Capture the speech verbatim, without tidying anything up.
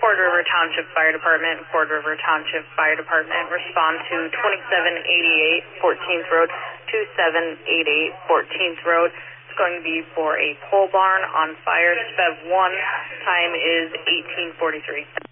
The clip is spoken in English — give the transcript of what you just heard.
Ford River Township Fire Department, Ford River Township Fire Department, respond to twenty-seven eighty-eight fourteenth Road, twenty-seven eighty-eight fourteenth Road. It's going to be for a pole barn on fire. S P E V one, time is eighteen forty-three.